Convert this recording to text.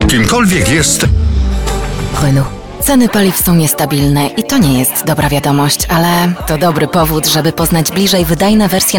Kimkolwiek jest... Renault. Ceny paliw są niestabilne i to nie jest dobra wiadomość, ale to dobry powód, żeby poznać bliżej wydajne wersje